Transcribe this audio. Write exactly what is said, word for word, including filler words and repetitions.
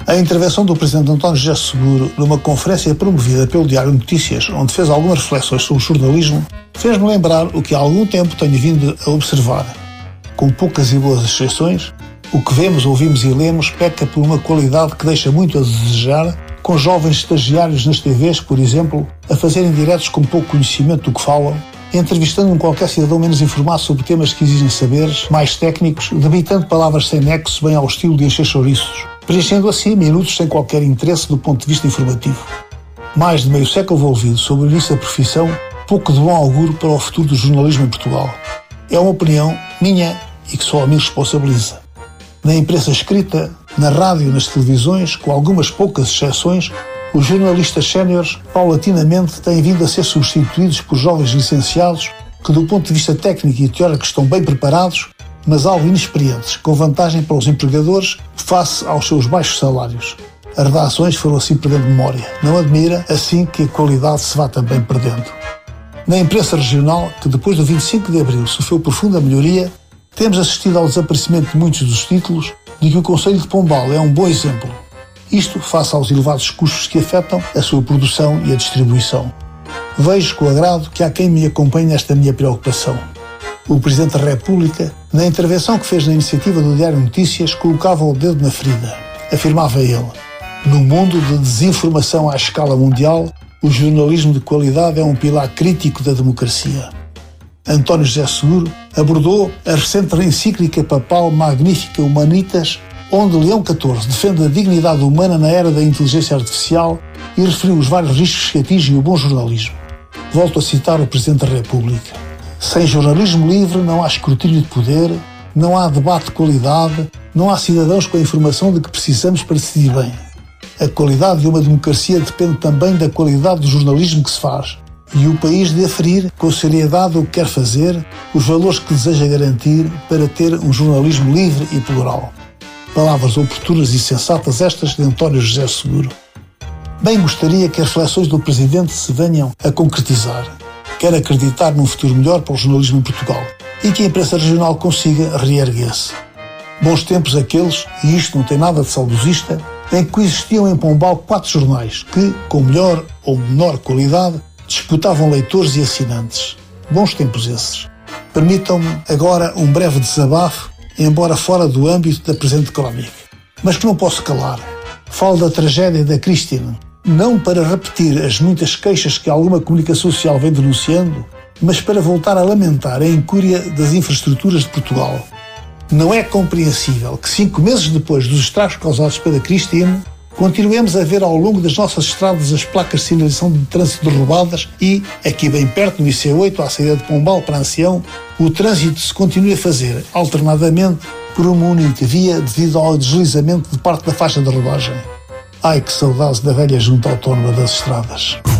A intervenção do Presidente António José Seguro numa conferência promovida pelo Diário Notícias, onde fez algumas reflexões sobre o jornalismo, fez-me lembrar o que há algum tempo tenho vindo a observar. Com poucas e boas exceções, o que vemos, ouvimos e lemos peca por uma qualidade que deixa muito a desejar, com jovens estagiários nas T Vs, por exemplo, a fazerem diretos com pouco conhecimento do que falam, entrevistando um qualquer cidadão menos informado sobre temas que exigem saberes, mais técnicos, debitando palavras sem nexo bem ao estilo de encher chouriços, preenchendo assim minutos sem qualquer interesse do ponto de vista informativo. Mais de meio século envolvido sobre o início da profissão, pouco de bom auguro para o futuro do jornalismo em Portugal. É uma opinião minha e que só a mim responsabiliza. Na imprensa escrita, na rádio e nas televisões, com algumas poucas exceções, os jornalistas séniores paulatinamente têm vindo a ser substituídos por jovens licenciados que, do ponto de vista técnico e teórico, estão bem preparados, mas algo inexperientes, com vantagem para os empregadores face aos seus baixos salários. As redações foram assim perdendo memória. Não admira, assim, que a qualidade se vá também perdendo. Na imprensa regional, que depois do vinte e cinco de abril sofreu profunda melhoria, temos assistido ao desaparecimento de muitos dos títulos, de que o Conselho de Pombal é um bom exemplo. Isto face aos elevados custos que afetam a sua produção e a distribuição. Vejo com agrado que há quem me acompanhe nesta minha preocupação. O Presidente da República, na intervenção que fez na iniciativa do Diário Notícias, colocava o dedo na ferida. Afirmava ele: no mundo de desinformação à escala mundial, o jornalismo de qualidade é um pilar crítico da democracia. António José Seguro abordou a recente encíclica papal Magnificat Humanitas, onde Leão catorze defende a dignidade humana na era da inteligência artificial e referiu os vários riscos que atingem o bom jornalismo. Volto a citar o Presidente da República: sem jornalismo livre não há escrutínio de poder, não há debate de qualidade, não há cidadãos com a informação de que precisamos para decidir bem. A qualidade de uma democracia depende também da qualidade do jornalismo que se faz, e o país deve aferir com seriedade o que quer fazer, os valores que deseja garantir para ter um jornalismo livre e plural. Palavras oportunas e sensatas estas de António José Seguro. Bem gostaria que as reflexões do Presidente se venham a concretizar. Quero acreditar num futuro melhor para o jornalismo em Portugal e que a imprensa regional consiga reerguer-se. Bons tempos aqueles, e isto não tem nada de saudosista, em que coexistiam em Pombal quatro jornais que, com melhor ou menor qualidade, disputavam leitores e assinantes. Bons tempos esses. Permitam-me agora um breve desabafo, embora fora do âmbito da presente crónica, mas que não posso calar. Falo da tragédia da Cristina, não para repetir as muitas queixas que alguma comunicação social vem denunciando, mas para voltar a lamentar a incúria das infraestruturas de Portugal. Não é compreensível que cinco meses depois dos estragos causados pela Cristina, continuemos a ver ao longo das nossas estradas as placas de sinalização de trânsito derrubadas e, aqui bem perto no I C oito, à saída de Pombal para Ancião, o trânsito se continue a fazer, alternadamente, por uma única via devido ao deslizamento de parte da faixa de rodagem. Ai, que saudades da velha junta autónoma das estradas.